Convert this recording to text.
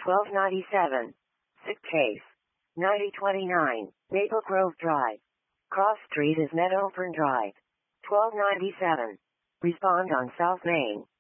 1297. Sick case. 9029. Maple Grove Drive. Cross Street is Meadowburn Drive. 1297. Respond on South Main.